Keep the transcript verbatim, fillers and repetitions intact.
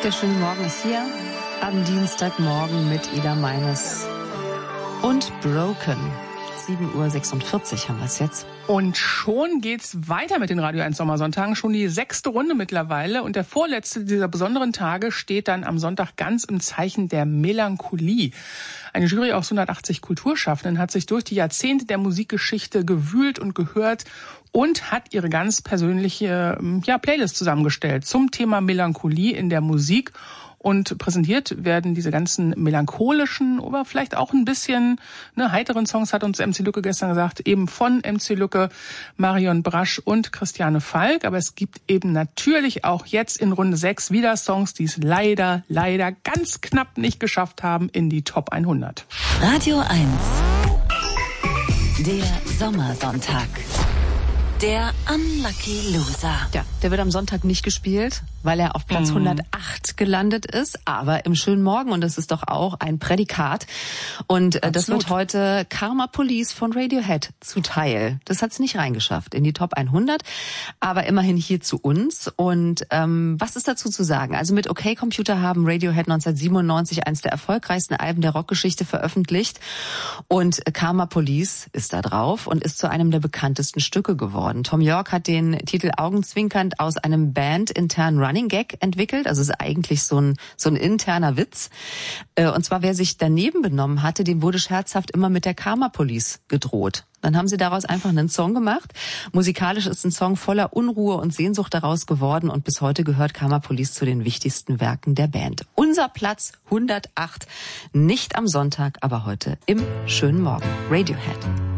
Der schöne Morgen ist hier am Dienstagmorgen mit Ida Meines und Broken. sieben Uhr sechsundvierzig haben wir es jetzt. Und schon geht's weiter mit den Radio eins Sommersonntagen. Schon die sechste Runde mittlerweile. Und der vorletzte dieser besonderen Tage steht dann am Sonntag ganz im Zeichen der Melancholie. Eine Jury aus hundertachtzig Kulturschaffenden hat sich durch die Jahrzehnte der Musikgeschichte gewühlt und gehört und hat ihre ganz persönliche ja, Playlist zusammengestellt zum Thema Melancholie in der Musik. Und präsentiert werden diese ganzen melancholischen, aber vielleicht auch ein bisschen ne, heiteren Songs, hat uns M C Lücke gestern gesagt, eben von M C Lücke, Marion Brasch und Christiane Falk. Aber es gibt eben natürlich auch jetzt in Runde sechs wieder Songs, die es leider, leider ganz knapp nicht geschafft haben in die Top hundert. Radio eins. Der Sommersonntag. Der Unlucky Loser. Ja, der wird am Sonntag nicht gespielt, weil er auf Platz mm. hundertacht gelandet ist, aber im schönen Morgen, und das ist doch auch ein Prädikat. Und äh, das wird heute Karma Police von Radiohead zuteil. Das hat es nicht reingeschafft in die Top hundert, aber immerhin hier zu uns. Und ähm, was ist dazu zu sagen? Also mit OK Computer haben Radiohead neunzehnhundertsiebenundneunzig eines der erfolgreichsten Alben der Rockgeschichte veröffentlicht. Und Karma Police ist da drauf und ist zu einem der bekanntesten Stücke geworden. Tom York hat den Titel augenzwinkernd aus einem bandinternen Running Gag entwickelt. Also es ist eigentlich so ein, so ein interner Witz. Und zwar, wer sich daneben benommen hatte, dem wurde scherzhaft immer mit der Karma Police gedroht. Dann haben sie daraus einfach einen Song gemacht. Musikalisch ist ein Song voller Unruhe und Sehnsucht daraus geworden und bis heute gehört Karma Police zu den wichtigsten Werken der Band. Unser Platz hundertacht, nicht am Sonntag, aber heute im schönen Morgen. Radiohead.